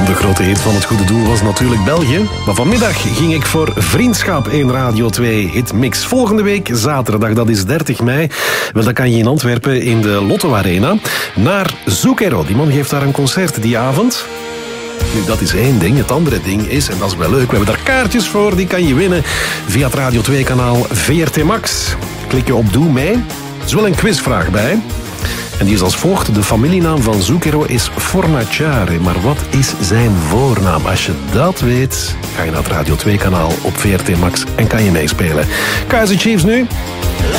De grote hit van het goede doel was natuurlijk België. Maar vanmiddag ging ik voor Vriendschap in Radio 2 Hitmix. Volgende week, zaterdag, dat is 30 mei. Wel, dan kan je in Antwerpen in de Lotto Arena naar Zucchero. Die man geeft daar een concert die avond. Nu, dat is één ding. Het andere ding is, en dat is wel leuk, we hebben daar kaartjes voor. Die kan je winnen via het Radio 2-kanaal VRT Max. Klik je op Doe mee. Er is wel een quizvraag bij. En die is als volgt. De familienaam van Zucchero is Fornaciari. Maar wat is zijn voornaam? Als je dat weet, ga je naar het Radio 2-kanaal op VRT Max en kan je meespelen. Kaizer Chiefs nu.